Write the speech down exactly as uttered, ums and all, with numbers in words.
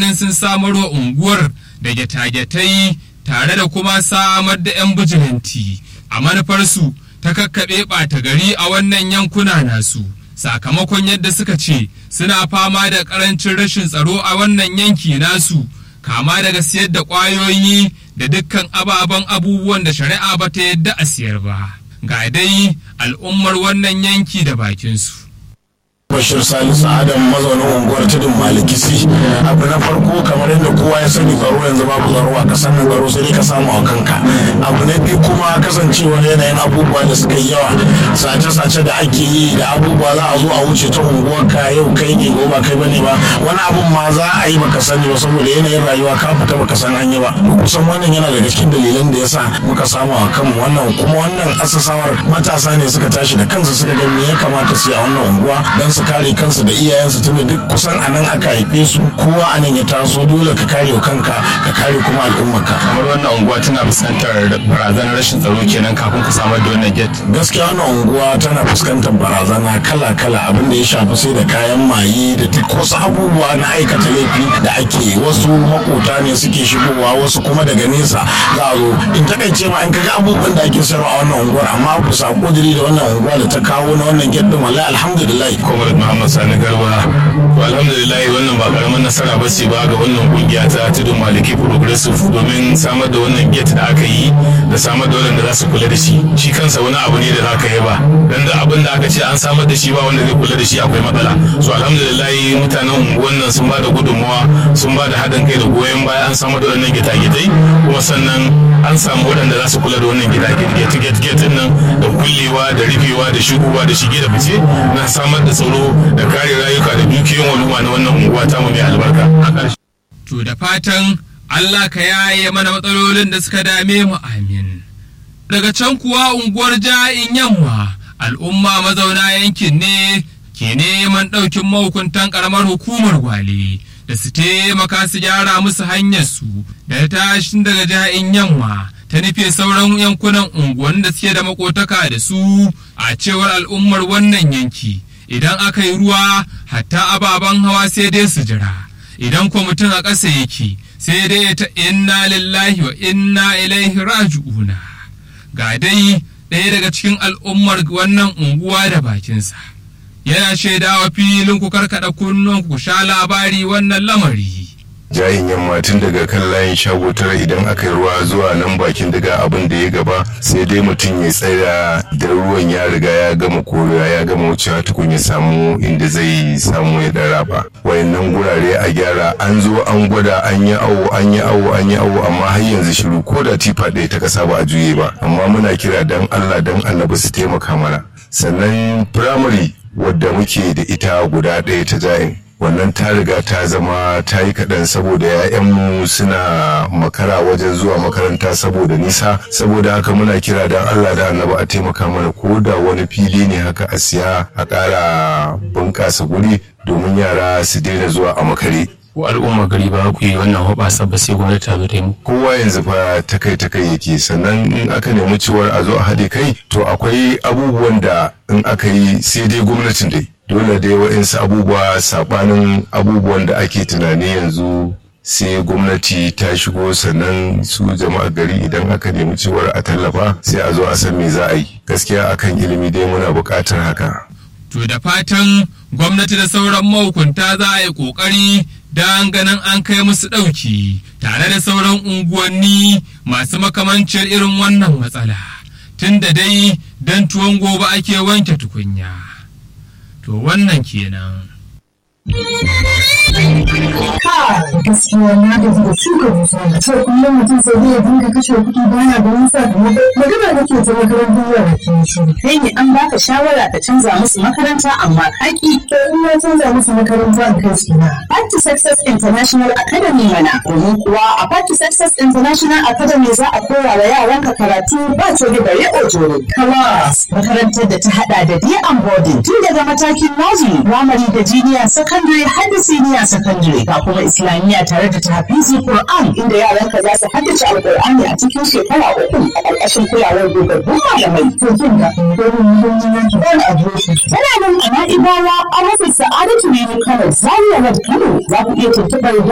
sun samar wa unguwar da gyata-gyatai tare da kuma samar da 'yan bijilanti a manufarsu ta kakkaɓe ɓata gari a wannan yankuna nasu sakamakon yadda suka ce suna fama da ƙarancin rashin tsaro a wannan yanki nasu kama daga siyar da ƙwayoyi da dukkan ababen abubuwan da shari'a ba ta yadda a siyar ba ga dai al'ummar wannan yanki da bakinsu. Bashir Salisu Adam mazaunin unguwar tudun Malikisi. Abu na farko kamar yadda kowa ya sani tsaro yanzu babu tsaro a kasar nan, tsaro sai dai ka samu a kanka. Abu na biyu kuma kasancewar yanayin abubuwa da suka yi yawa, sace-sace da ake yi da abubuwa za a zo a wuce ta unguwar ka yau kai ne ko ba kai bane ba, wani abun ma za a yi baka sani ba saboda yanayin rayuwa ka fita baka san an yi ba. Kusan wannan yana daga cikin dalilan da yasa muka samu a kanmu wannan, kuma wannan asasawar matasa ne suka tashi da kansu suka ga me ya kamata su yi a wannan unguwa dan su kare kansu da iyayensu tunda duk kusan a nan aka haife su, kowa a nan ya taso, dole ka kare kanka ka kare kuma al'ummarka. Kamar wannan unguwa tana fuskantar barazanar rashin tsaro kenan kafin ku samar da wannan gate. Gaskiya wannan unguwa tana fuskantar barazana kala-kala, abin da ya shafi sai da kayan maye da duk wasu abubuwa na aikata laifi da ake, wasu makota ne suke shigowa, wasu kuma daga nesa za a zo. In takaice ma in kaga abubuwan da ake sayarwa a wannan unguwar, amma ku sa kudiri da wannan unguwa da ta kawo na wannan gate din, wallahi alhamdulillah. Muhammad Sani Garba, to alhamdulillah wannan ba karamin nasara ba ce ba ga wannan kungiya ta Tudun Maliki Progressive domin samar da wannan gate da aka yi da samar da wanda za su kula da shi. Shi kansa wani abu ne da zaka yi ba, dan da abin da aka ce an samar da shi ba wanda zai kula da shi akwai matsala. So alhamdulillah mutanen unguwan nan sun ba da gudunmawa, sun ba da haɗin kai da goyon baya, an samar da wannan gita-gitai kuma sannan an samu waɗanda za su kula da wannan gita-gita nan da kullewa da rufewa da shigowa da shige da fice na samar da tsaro da kare rayuka da dukiyoyin al'umma na wannan unguwa ta mu mai albarka. To da fatan Allah ka yaye mana matsalolin da suka dame mu, amin. Daga can kuwa unguwar Ja'in Yamma, al'umma mazauna yankin ne ke neman ɗaukin mahukuntan ƙaramar hukumar Gwale da su taimaka su gyara musu hanyar su da tashin daga Ja'in Yamma ta nufe sauran yankunan unguwan da suke da makotaka da su, a cewar al'ummar wannan yanki. Idan aka yi ruwa hatta ababen hawa sai dai su jira, idan ko mutum a ƙasa yake sai dai ta inna lillahi wa inna ilaihi raji'una. Ga dai ɗaya daga cikin al'ummar wannan unguwa da bakinsa yana shaidawa filin ku karkaɗa kunnen ku sha labari wannan lamari. Ja'in Yamma tun daga kan layin shago tara idan aka yi ruwa zuwa nan bakin daga abin da ya gaba sai dai mutum ya tsaya da ruwan ya riga ya gama korewa ya gama wucewa tukun ya samu inda zai samu ya dara ba. Wayannan gurare a gyara, an zo an gwada, an yi awo an yi awo an yi awo amma har yanzu shiru, ko da tifa ɗaya ta kasa ba a juye ba. Amma muna kira dan Allah dan Annabi su taimaka mana. Sannan firamare wadda muke da ita guda ɗaya ta Ja'in, wannan ta riga ta zama ta yi kaɗan saboda 'ya'yanmu suna makara wajen zuwa makaranta saboda nisa. Saboda haka muna kira don Allah da Annabi a taimaka mana, ko da wani fili ne haka a siya a ƙara bunƙasa guri domin yara su daina zuwa a makare. Ko al'umma gari ba ku yi wannan hoɓasa ba sai gwamnati ta zo ta yi. Kowa yanzu fa ta kai ta kai yake, sannan in aka nemi cewar a zo a haɗe kai to akwai abubuwan da in aka yi sai dai gwamnatin dai. Dole dai waɗansu abubuwa saɓanin abubuwan da ake tunani yanzu sai gwamnati ta shigo, sannan su jama'a gari idan aka nemi cewar a tallafa sai a zo a san me za a yi. Gaskiya akan ilimi dai muna buƙatar haka. To da fatan gwamnati da sauran mahukunta za a yi ƙoƙari don ganin an kai musu ɗauki tare da sauran unguwanni masu makamancin irin wannan matsala, tun da dai don tuwon gobe ake wanke tukunya. To wannan kenan. Gaskiya na gaji da shuka dusa a ce kullum mutum sai zai dinga kashe kuɗi baya da wani sakamako. Magana nake ta makarantar yara ke shiru. Kai ne an baka shawara ka canza musu makaranta amma kaki. To in na canza musu makaranta a kai su na. Back to Success International Academy mana. Domin kuwa a Back to Success International Academy za a koya wa yaranka karatu ba ce da bare ojoro. Class makarantar da ta hada da day and boarding tun daga matakin nursery, primary da junior secondary har da senior secondary, ga kuma islamiyya tare da tahfizi Qur'an inda yaranka za su haddace Alqur'ani a cikin shekara uku a ƙarƙashin kulawar dogabbun malamai. To kin ga domin muhimmin yanki wani adireshi. Tana nan a Na'ibawa a rufin Sa'adatu Rimi Kano, Zaria Road Kano. Za ku iya tuntuɓar